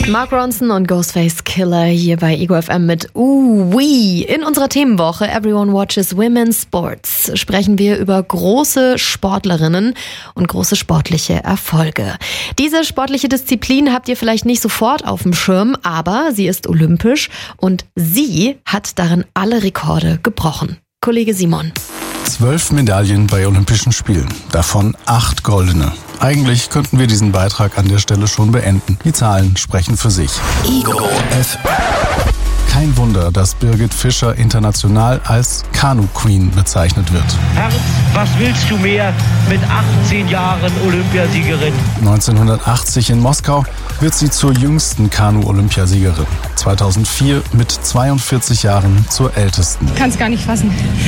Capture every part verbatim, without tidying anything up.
Mark Ronson und Ghostface Killah hier bei Ego F M mit Ooh-Wee. In unserer Themenwoche Everyone Watches Women's Sports sprechen wir über große Sportlerinnen und große sportliche Erfolge. Diese sportliche Disziplin habt ihr vielleicht nicht sofort auf dem Schirm, aber sie ist olympisch und sie hat darin alle Rekorde gebrochen. Kollege Simon. Zwölf Medaillen bei Olympischen Spielen, davon acht goldene. Eigentlich könnten wir diesen Beitrag an der Stelle schon beenden. Die Zahlen sprechen für sich. Ego F M. Kein Wunder, dass Birgit Fischer international als Kanu-Queen bezeichnet wird. Herz, was willst du mehr mit achtzehn Jahren Olympiasiegerin? neunzehnhundertachtzig in Moskau wird sie zur jüngsten Kanu-Olympiasiegerin. zweitausendvier mit zweiundvierzig Jahren zur ältesten. Ich kann es gar nicht fassen.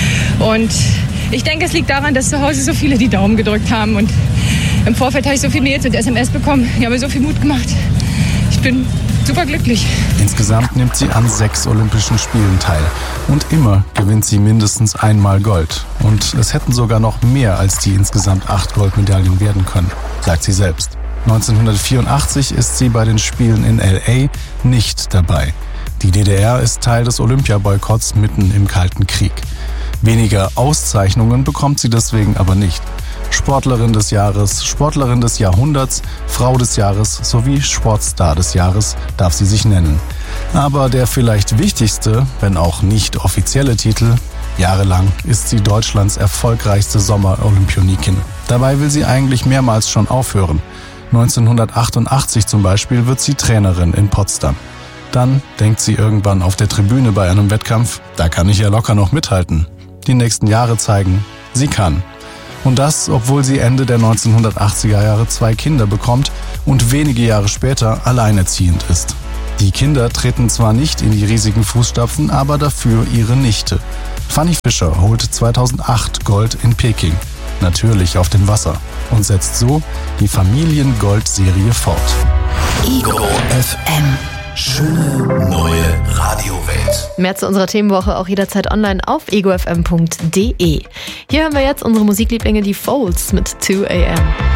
Und ich denke, es liegt daran, dass zu Hause so viele die Daumen gedrückt haben. Und im Vorfeld habe ich so viele Mails und S M S bekommen. Die haben mir so viel Mut gemacht. Ich bin super glücklich. Insgesamt nimmt sie an sechs Olympischen Spielen teil. Und immer gewinnt sie mindestens einmal Gold. Und es hätten sogar noch mehr als die insgesamt acht Goldmedaillen werden können, sagt sie selbst. neunzehnhundertvierundachtzig ist sie bei den Spielen in L A nicht dabei. Die D D R ist Teil des Olympiaboykotts mitten im Kalten Krieg. Weniger Auszeichnungen bekommt sie deswegen aber nicht. Sportlerin des Jahres, Sportlerin des Jahrhunderts, Frau des Jahres sowie Sportstar des Jahres darf sie sich nennen. Aber der vielleicht wichtigste, wenn auch nicht offizielle Titel: jahrelang ist sie Deutschlands erfolgreichste Sommer-Olympionikin. Dabei will sie eigentlich mehrmals schon aufhören. neunzehnhundertachtundachtzig zum Beispiel wird sie Trainerin in Potsdam. Dann denkt sie irgendwann auf der Tribüne bei einem Wettkampf: da kann ich ja locker noch mithalten. Die nächsten Jahre zeigen, sie kann. Und das, obwohl sie Ende der neunzehnhundertachtziger Jahre zwei Kinder bekommt und wenige Jahre später alleinerziehend ist. Die Kinder treten zwar nicht in die riesigen Fußstapfen, aber dafür ihre Nichte. Fanny Fischer holt zweitausendacht Gold in Peking, natürlich auf dem Wasser, und setzt so die Familiengold-Serie fort. Ego F M. Schöne neue Radiowelt. Mehr zu unserer Themenwoche auch jederzeit online auf ego f m punkt d e. Hier hören wir jetzt unsere Musiklieblinge, die Folds mit two a m